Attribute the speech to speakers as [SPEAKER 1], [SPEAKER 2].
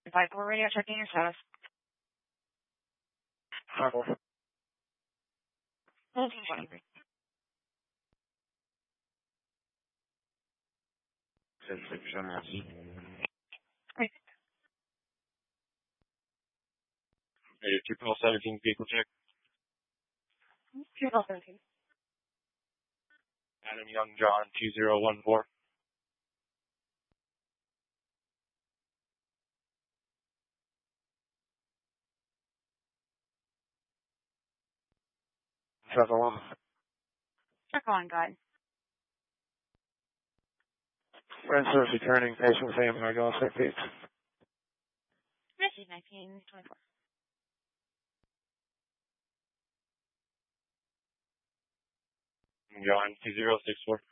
[SPEAKER 1] 5-4 radio, checking your status.
[SPEAKER 2] 5-4.
[SPEAKER 1] 1923.
[SPEAKER 2] 6% RC.
[SPEAKER 1] Great.
[SPEAKER 2] Hey, 2-17 vehicle check.
[SPEAKER 1] 2-17.
[SPEAKER 2] Adam Young John 2014. Trevor 1.
[SPEAKER 1] Check on, guide.
[SPEAKER 2] Friend service returning, patient with AMR, go on 6 feet.
[SPEAKER 1] Message 1924.
[SPEAKER 2] John 2064.